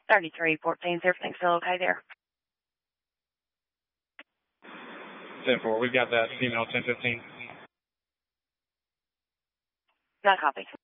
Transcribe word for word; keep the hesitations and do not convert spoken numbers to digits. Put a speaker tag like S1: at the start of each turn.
S1: thirty-three fourteen, is everything still okay there?
S2: ten four, we've got that female ten fifteen.
S1: Got a copy.